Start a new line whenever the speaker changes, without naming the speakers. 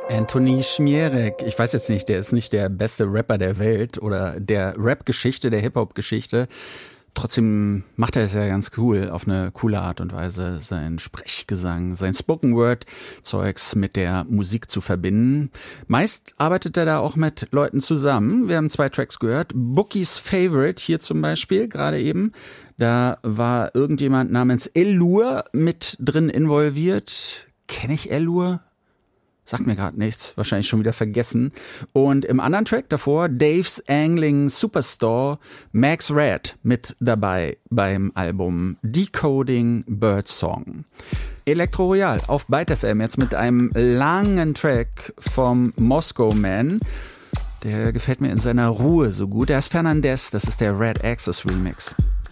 Anthony Schmierek, ich weiß jetzt nicht, der ist nicht der beste Rapper der Welt oder der Rap-Geschichte, der Hip-Hop-Geschichte. Trotzdem macht er es ja ganz cool, auf eine coole Art und Weise, sein Sprechgesang, sein Spoken-Word-Zeugs mit der Musik zu verbinden. Meist arbeitet er da auch mit Leuten zusammen. Wir haben 2 Tracks gehört. Bookies Favorite hier zum Beispiel, gerade eben. Da war irgendjemand namens Elur mit drin involviert. Kenne ich Elur? Sagt mir gerade nichts, wahrscheinlich schon wieder vergessen. Und im anderen Track davor, Dave's Angling Superstore, Max Red mit dabei beim Album Decoding Birdsong. Elektro Royal auf Byte FM, jetzt mit einem langen Track vom Moscow Man. Der gefällt mir in seiner Ruhe so gut. Der ist Fernandez, das ist der Red Access Remix.